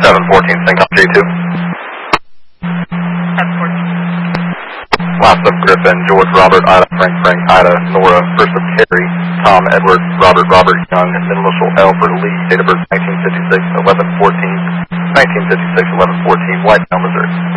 714, Syncom G2. 714. Last of Griffin, George, Robert, Ida, Frank, Ida, Nora, first of Carrie, Tom, Edward, Robert, Young, middle initial L for Lee, date of birth 1956, 11/14, 1956, 11/14, Whitetown, Missouri.